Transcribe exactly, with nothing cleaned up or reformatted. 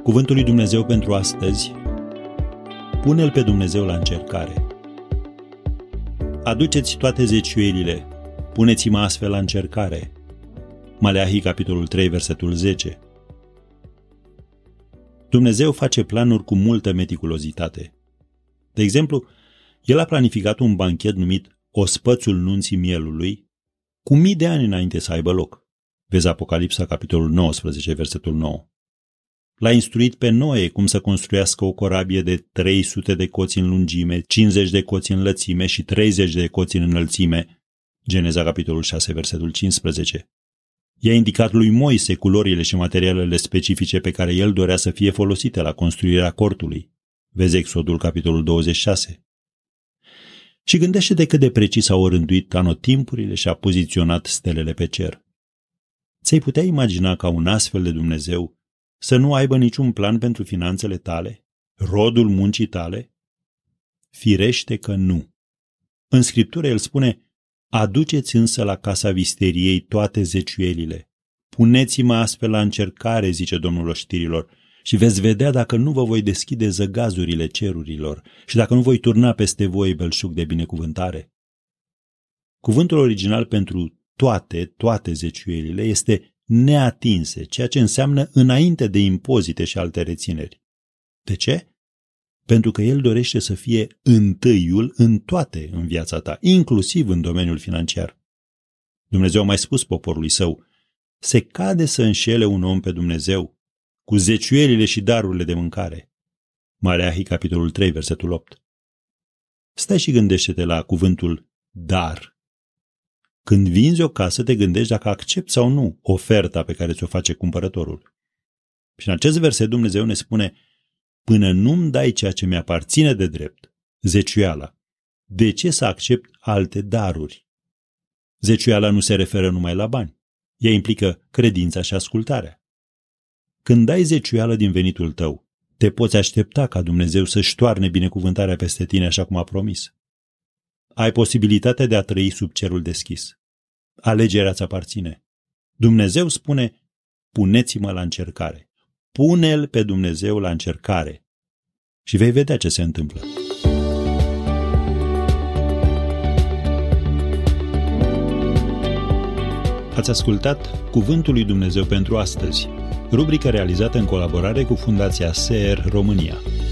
Cuvântul lui Dumnezeu pentru astăzi: pune-L pe Dumnezeu la încercare. Aduceți toate zeciuielile, puneți-mă astfel la încercare. Maleahi, capitolul trei, versetul zece. Dumnezeu face planuri cu multă meticulozitate. De exemplu, El a planificat un banchet numit Ospățul Nunții Mielului cu mii de ani înainte să aibă loc. Vezi Apocalipsa, capitolul nouăsprezece, versetul nouă. L-a instruit pe Noe cum să construiască o corabie de trei sute de coți în lungime, cincizeci de coți în lățime și treizeci de coți în înălțime. Geneza, capitolul șase, versetul cincisprezece. I-a indicat lui Moise culorile și materialele specifice pe care el dorea să fie folosite la construirea cortului. Vezi Exodul, capitolul douăzeci și șase. Și gândește-te cât de precis au rânduit anotimpurile și a poziționat stelele pe cer. Ți-ai putea imagina ca un astfel de Dumnezeu să nu aibă niciun plan pentru finanțele tale, rodul muncii tale? Firește că nu. În Scriptură El spune: aduceți însă la casa visteriei toate zeciuielile. Puneți-mă astfel la încercare, zice Domnul oștirilor, și veți vedea dacă nu vă voi deschide zăgazurile cerurilor și dacă nu voi turna peste voi belșug de binecuvântare. Cuvântul original pentru toate, toate zeciuielile este neatinse, ceea ce înseamnă înainte de impozite și alte rețineri. De ce? Pentru că El dorește să fie întâiul în toate în viața ta, inclusiv în domeniul financiar. Dumnezeu a mai spus poporului Său: se cade să înșele un om pe Dumnezeu cu zeciuielile și darurile de mâncare. Maleahi, capitolul trei, versetul opt. Stai și gândește-te la cuvântul dar. Când vinzi o casă, te gândești dacă accepti sau nu oferta pe care ți-o face cumpărătorul. Și în acest verset Dumnezeu ne spune: până nu-mi dai ceea ce mi-aparține de drept, zeciuiala, de ce să accept alte daruri? Zeciuiala nu se referă numai la bani. Ea implică credința și ascultarea. Când dai zeciuială din venitul tău, te poți aștepta ca Dumnezeu să-și toarne binecuvântarea peste tine așa cum a promis. Ai posibilitatea de a trăi sub cerul deschis. Alegerea ți aparține. Dumnezeu spune: puneți-mă la încercare. Pune-L pe Dumnezeu la încercare și vei vedea ce se întâmplă. Ați ascultat Cuvântul lui Dumnezeu pentru astăzi, rubrica realizată în colaborare cu Fundația S E R România.